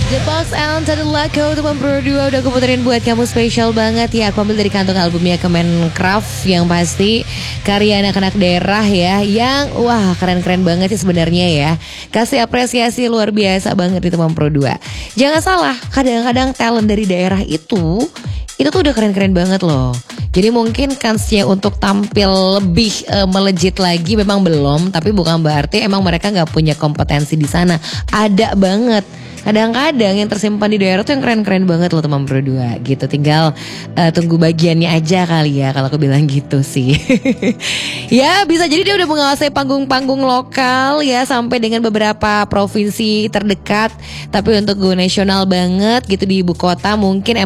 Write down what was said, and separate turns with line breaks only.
The Box and Tadulako teman berdua udah aku puterin buat kamu spesial banget ya. Aku ambil dari kantong albumnya Kemencraft yang pasti karya anak-anak daerah ya, yang wah keren-keren banget sih sebenarnya ya. Kasih apresiasi luar biasa banget di teman berdua. Jangan salah, kadang-kadang talent dari daerah itu tuh udah keren-keren banget loh. Jadi mungkin kansnya untuk tampil lebih melejit lagi memang belum, tapi bukan berarti emang mereka nggak punya kompetensi di sana. Ada banget. Kadang-kadang yang tersimpan di daerah tuh yang keren-keren banget loh teman berdua gitu. Tinggal tunggu bagiannya aja kali ya kalau aku bilang gitu sih. Ya bisa jadi dia udah menguasai panggung-panggung lokal ya sampai dengan beberapa provinsi terdekat. Tapi untuk go nasional banget gitu di ibu kota mungkin